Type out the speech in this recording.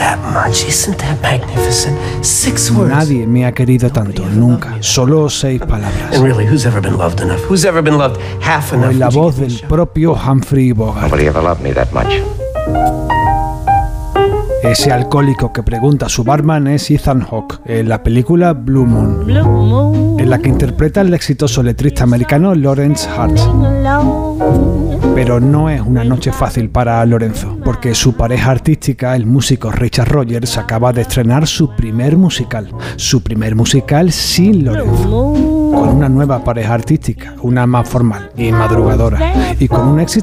that much. Isn't that magnificent? 6 words. Nadie me ha querido tanto, nunca. Solo 6 palabras. And really, who's ever been loved enough? Who's ever been loved half O enough? en la voz del propio Humphrey Bogart. Nobody ever loved me that much. Ese alcohólico que pregunta a su barman es Ethan Hawke en la película Blue Moon, en la que interpreta al exitoso letrista americano Lawrence Hart. Pero no es una noche fácil para Lorenzo, porque su pareja artística, el músico Richard Rogers, acaba de estrenar su primer musical sin Lorenzo, con una nueva pareja artística, una más formal y madrugadora, y con un éxito